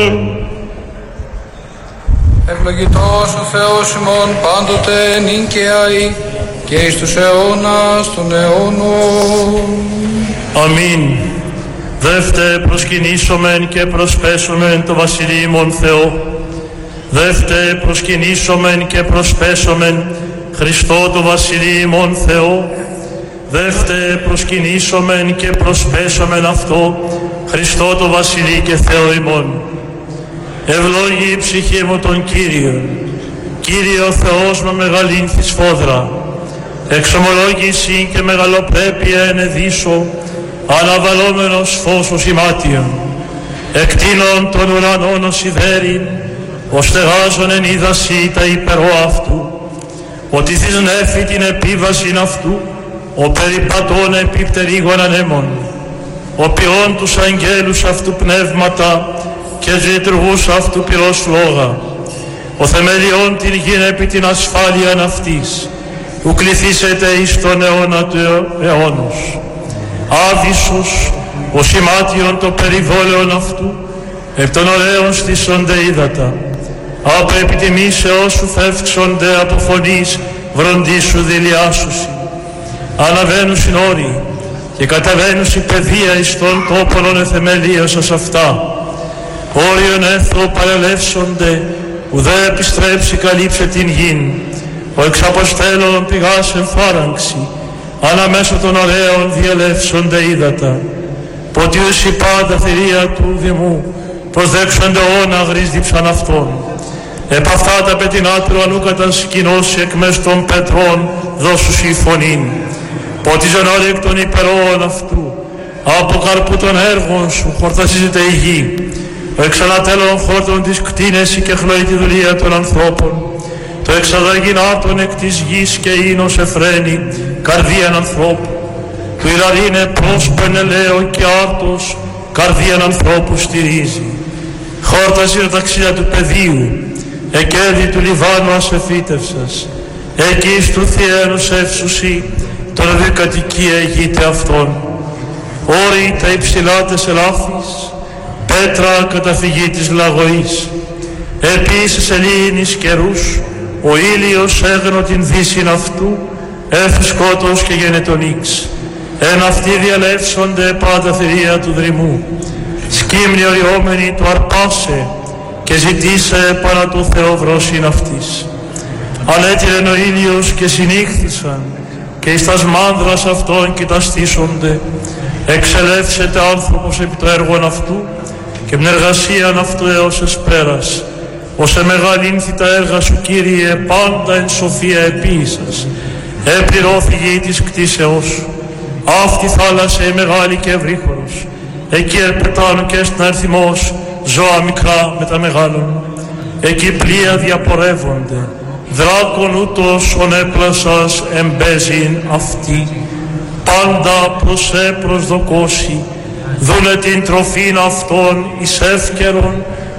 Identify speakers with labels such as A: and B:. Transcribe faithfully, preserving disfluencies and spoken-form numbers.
A: Ευλογητός ο Θεός ημών πάντοτε νυν και αεί και εις τους αιώνας των αιώνων.
B: Αμήν. Δεύτε προσκυνήσομεν και προσπέσομεν το Βασιλείμον Θεό. Δεύτε προσκυνήσομεν και προσπέσομεν Χριστό το Βασιλείμον Θεό. Δεύτε προσκυνήσομεν και προσπέσομεν αυτό Χριστό το Βασιλεί και Θεό ημών. Ευλόγη η ψυχή μου τον Κύριον. Κύριε ο Θεός με μεγαλύνθη σφόδρα. Εξομολόγηση και μεγαλοπρέπεια ενεδίσω, αναβαλόμενος φως ημάτιον. Εκτείνων των ουρανών ως ιδέριν, ως στεγάζον εν είδαση τα υπερό αυτού. Ότι θυσνέφει την επίβασιν αυτού, ο περιπατών επιπτερίγων ανέμων. Ο ποιόν τους αγγέλους αυτού πνεύματα και ζητουργούς αυτού πυρός λόγα. Ο θεμελιών την γην επί την ασφάλειαν αυτής, που κληθήσετε εις τον αιώνα του αιώνος. Άβυσσος, ο σημάτιον το περιβόλαιον αυτού, επ' των ωραίων στήσονται ύδατα. Από επιτιμήσεώς σου φεύξονται από φωνής βροντίσου δηλιάσουσι. Αναβαίνουσιν όροι και καταβαίνουσι παιδεία εις των τόπων εθεμελίωσας αυτά. Όριον έθρο παρελεύσονται, ουδέ επιστρέψει καλύψε την γην. Ο εξαποστέλων πηγάς εμφάραγξη, αναμέσω των ωραίων διελεύσονται ύδατα. Ποτίους η πάντα θηρία του δημού, προσδέξονται όνα γρίσδιψαν αυτών. Επ' αυτά τα πετεινάτρου ανού κατασκηνώσει εκ μες των πετρών δώσουσι η φωνήν. Ποτίζον όλοι εκ των υπερών αυτού, από καρπού των έργων σου χορτασίζεται η γη. Ο εξανατέλων χόρτων της κτίνεση και χλωεί τη δουλεία των ανθρώπων. Το εξαδαγινάτων εκ της γης και ίνος εφραίνει καρδίαν ανθρώπου. Του ηλαρίνε πρόσπεν ελαίο και άρτος καρδίαν ανθρώπου στηρίζει. Χόρταζε τα ταξίδια του πεδίου, εκέδη του Λιβάνου ασεφίτευσας. Εκεί του θιένους εύσουσι, τον δικατοικία αιγείται αυτόν. Όροι τα υψηλά τες ελάφης, πέτρα καταφυγή της λαγωής. Επίσης ελίηνης καιρούς, ο ήλιος έγνω την δύσιν αυτού, έφυσκότος και γενετονίξ. Εν αυτοί διαλεύσονται πάντα θηρία του δρυμού. Σκύμνη οριόμενη του αρπάσε και ζητήσε παρά το Θεό βρόσιν αυτής. Ανέτειλεν ο ήλιος και συνήχθησαν και εις τας μάνδρας αυτών κοιταστήσονται. Εξελεύσεται άνθρωπος επί το έργον αυτού και με εργασίαν αυτού έως εσπέρας. Όσε μεγαλύνθη τα έργα σου Κύριε πάντα εν σοφία επίησας. Επληρώθη γη της κτίσεώς σου. Αυτή θάλασσα η μεγάλη και ευρύχωρος. Εκεί ερπετάνουν και στην αριθμός ζώα μικρά με τα μεγάλων. Εκεί πλοία διαπορεύονται. Δράκον ούτως ον έπλασας εμπέζειν αυτή. Πάντα προς ε προσδοκώσει. Δούνε την τροφήν αυτών εις εύκαιρον